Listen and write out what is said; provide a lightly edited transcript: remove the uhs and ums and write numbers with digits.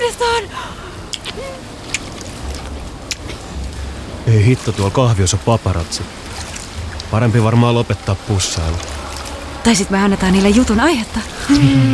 uudestaan! Ei hitto, tuolla kahviossa paparazzi. Parempi varmaan lopettaa pussailu. Tai sit me annetaan niille jutun aihetta.